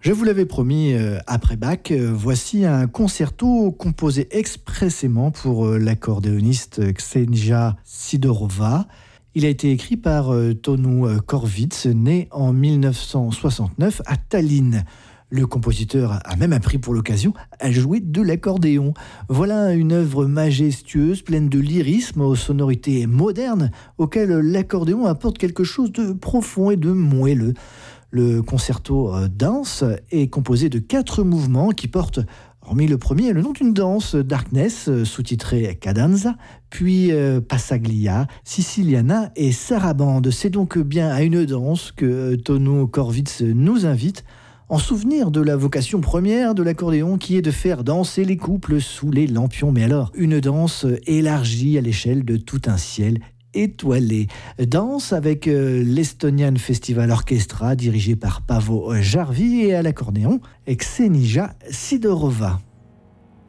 Je vous l'avais promis, après Bach, voici un concerto composé expressément pour l'accordéoniste Ksenia Sidorova. Il a été écrit par Tonu Korwitz, né en 1969 à Tallinn. Le compositeur a même appris pour l'occasion à jouer de l'accordéon. Voilà une œuvre majestueuse, pleine de lyrisme, aux sonorités modernes, auxquelles l'accordéon apporte quelque chose de profond et de moelleux. Le concerto danse est composé de 4 mouvements qui portent, hormis le premier, le nom d'une danse, Darkness, sous-titrée Cadenza, puis Passaglia, Siciliana et Sarabande. C'est donc bien à une danse que Tonu Korwitz nous invite, en souvenir de la vocation première de l'accordéon qui est de faire danser les couples sous les lampions. Mais alors, une danse élargie à l'échelle de tout un ciel étoilé. Danse avec l'Estonian Festival Orchestra dirigé par Paavo Järvi et à l'accordéon Ksenia Sidorova.